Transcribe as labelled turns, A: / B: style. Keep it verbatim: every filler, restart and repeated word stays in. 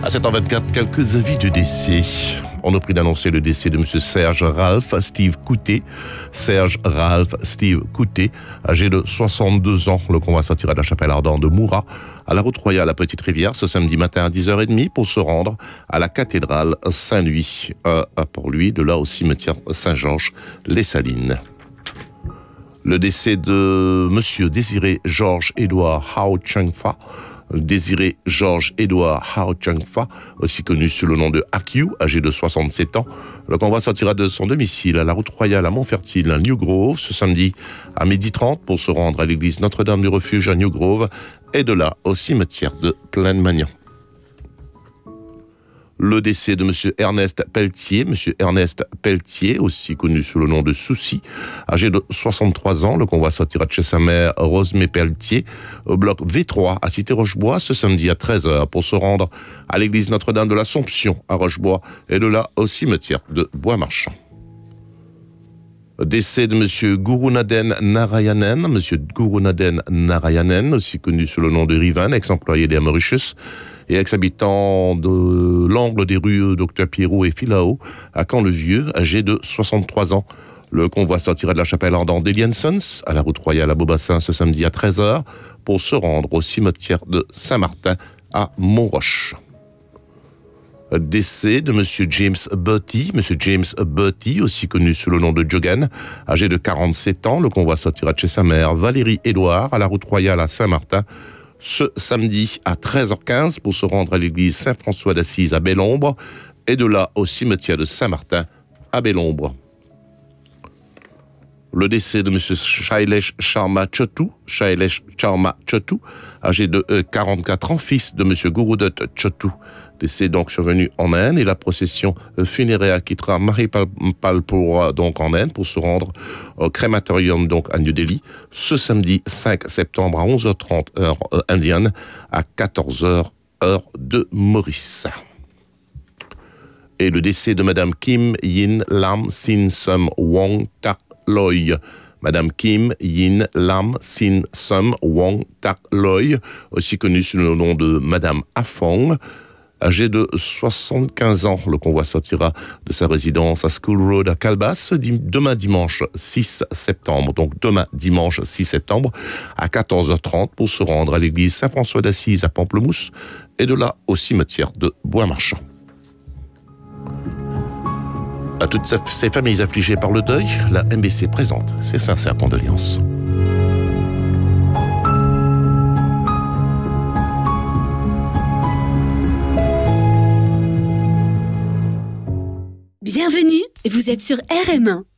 A: À sept heures vingt-quatre, quelques avis de décès. On a pris d'annoncer le décès de M. Serge Ralph Steve Coutet. Serge Ralph Steve Coutet, âgé de soixante-deux ans. Le convoi sortira de la chapelle ardente de Moura à la route royale à Petite-Rivière ce samedi matin à dix heures trente pour se rendre à la cathédrale Saint-Louis. Euh, pour lui, de là au cimetière Saint-Georges-les-Salines. Le décès de M. Désiré Georges-Édouard Hao Cheng-Fa. Désiré Georges-Édouard Hao Cheng-Fa, aussi connu sous le nom de Akyu, âgé de soixante-sept ans. Le convoi sortira de son domicile à la route royale à Montfertil, à New Grove, ce samedi à midi trente pour se rendre à l'église Notre-Dame du Refuge à New Grove et de là au cimetière de Plaine-Magnan. Le décès de M. Ernest Pelletier, M. Ernest Pelletier, aussi connu sous le nom de Souci, âgé de soixante-trois ans. Le convoi sortira de chez sa mère, Rosemée Pelletier, au bloc V trois à Cité-Rochebois, ce samedi à treize heures pour se rendre à l'église Notre-Dame de l'Assomption à Rochebois et de là au cimetière de Bois-Marchand. Décès de M. Gurunaden Narayanan, M. Gurunaden Narayanan, aussi connu sous le nom de Rivan, ex-employé des Mauritius, et ex-habitant de l'angle des rues Docteur Pierrot et Filao, à Caen-le-Vieux, âgé de soixante-trois ans. Le convoi sortira de la chapelle ardente d'Eliensons, à la route royale à Beaubassin, ce samedi à treize heures, pour se rendre au cimetière de Saint-Martin à Montroche. Décès de M. James Bertie, M. James Bertie, aussi connu sous le nom de Jogan, âgé de quarante-sept ans. Le convoi sortira de chez sa mère, Valérie Édouard, à la route royale à Saint-Martin, ce samedi à treize heures quinze pour se rendre à l'église Saint-François d'Assise à Bellombre et de là au cimetière de Saint-Martin à Bellombre. Le décès de M. Shailesh Sharma Chotou, Shailesh Sharma Chotou, âgé de quarante-quatre ans, fils de M. Gurudot Chotou, décès donc survenu en Inde, et la procession funéraire quittera Maripalpur donc en Inde pour se rendre au crématorium donc à New Delhi ce samedi cinq septembre à onze heures trente heure indienne, à quatorze heures heure de Maurice. Et le décès de Madame Kim Yin Lam Sin Sum Wong Tak Loy. Madame Kim Yin Lam Sin Sum Wong Tak Loy, aussi connue sous le nom de Madame Afong, âgée de soixante-quinze ans. Le convoi sortira de sa résidence à School Road à Calbas demain dimanche six septembre, donc demain dimanche six septembre à quatorze heures trente pour se rendre à l'église Saint-François d'Assise à Pamplemousse et de là au cimetière de Bois-Marchand. À toutes ces familles affligées par le deuil, la M B C présente ses sincères condoléances.
B: Bienvenue, vous êtes sur R M un.